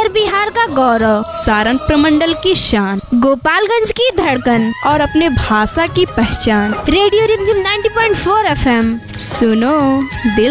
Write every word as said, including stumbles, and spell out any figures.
उत्तर बिहार का गौरव, सारण प्रमंडल की शान, गोपालगंज की धड़कन और अपने भाषा की पहचान। रेडियो रिमझिम नाइंटी पॉइंट फोर एफ एम। सुनो दिल